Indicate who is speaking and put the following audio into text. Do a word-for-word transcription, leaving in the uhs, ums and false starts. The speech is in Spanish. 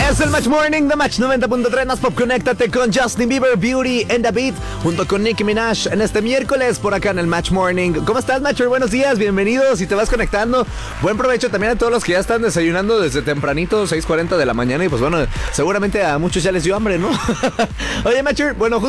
Speaker 1: Es el Match Morning de Match noventa punto tres. Más pop, conéctate con Justin Bieber, Beauty and the Beat, junto con Nicki Minaj en este miércoles por acá en el Match Morning. ¿Cómo estás, Matcher? Buenos días, bienvenidos. Si te vas conectando, buen provecho también a todos los que ya están desayunando desde tempranito, seis cuarenta de la mañana. Y pues bueno, seguramente a muchos ya les dio hambre, ¿no? Oye, Matcher, bueno,